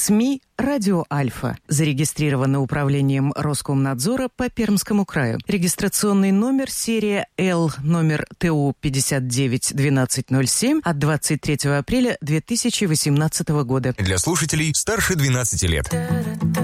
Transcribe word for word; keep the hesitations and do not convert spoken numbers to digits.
СМИ «Радио Альфа». Зарегистрировано управлением Роскомнадзора по Пермскому краю. Регистрационный номер серия Л, номер Т У пятьдесят девять двенадцать ноль семь от двадцать третьего апреля две тысячи восемнадцатого года. Для слушателей старше двенадцати лет.